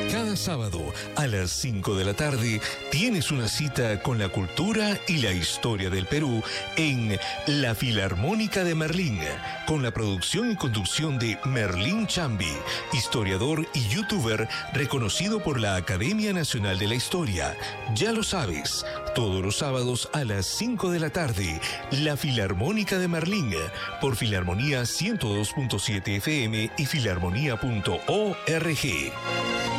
Cada sábado a las 5 de la tarde tienes una cita con la cultura y la historia del Perú en La Filarmónica de Merlín, con la producción y conducción de Merlín Chambi, historiador y youtuber reconocido por la Academia Nacional de la Historia. Ya lo sabes, todos los sábados a las 5 de la tarde, La Filarmónica de Merlín, por Filarmonía 102.7 FM y filarmonía.org.